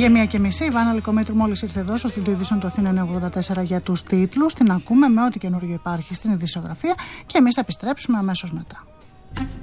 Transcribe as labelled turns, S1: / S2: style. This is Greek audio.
S1: Πήγε 1:30. Η Βάνα Λικομήτρου μόλις ήρθε εδώ στο στούντιο ειδήσεων του Αθήνα 84 για τους τίτλους. Την ακούμε με ό,τι καινούργιο υπάρχει στην ειδησιογραφία και εμείς θα επιστρέψουμε αμέσως μετά.